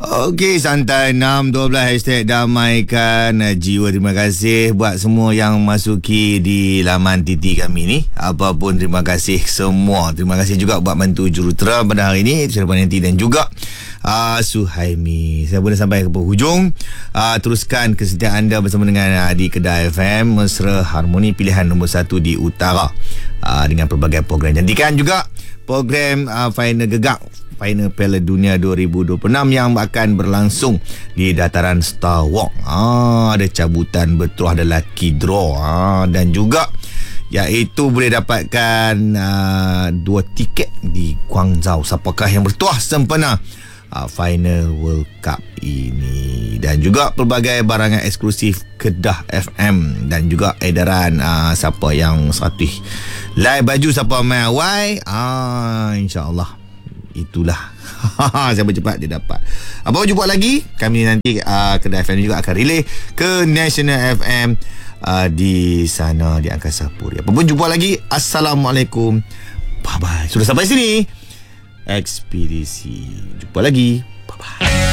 Okey, santai 612 hashtag damaikan jiwa. Terima kasih buat semua yang masuki di laman TT kami ni. Apapun, terima kasih semua. Terima kasih juga buat bantu jurutera pada hari ini, Syarifah Nanti dan juga Suhaimi. Saya boleh sampai ke penghujung. Teruskan kesetiaan anda bersama dengan di Kedah FM, Mesra Harmoni, pilihan nombor 1 di Utara, dengan pelbagai program. Jantikan juga program Final Gegak, Final Piala Dunia 2026 yang akan berlangsung di dataran Star Walk. Ada cabutan bertuah, ada lucky draw, dan juga iaitu boleh dapatkan 2 tiket di Guangzhou. Siapakah yang bertuah sempena Final World Cup ini, dan juga pelbagai barangan eksklusif Kedah FM, dan juga edaran siapa yang Satih live baju, siapa main awal, insyaAllah itulah siapa cepat dia dapat. Apa jumpa lagi, kami nanti Kedah FM juga akan relay ke National FM di sana di Angkasa Puri. Apa pun jumpa lagi. Assalamualaikum, bye bye. Sudah sampai sini Ekspedisi, jumpa lagi, bye bye.